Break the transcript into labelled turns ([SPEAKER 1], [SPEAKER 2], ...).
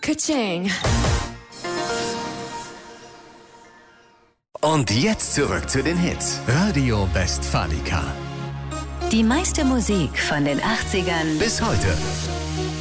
[SPEAKER 1] Ka-ching.
[SPEAKER 2] Und jetzt zurück zu den Hits. Radio Westfalica.
[SPEAKER 3] Die meiste Musik von den 80ern
[SPEAKER 2] Bis heute.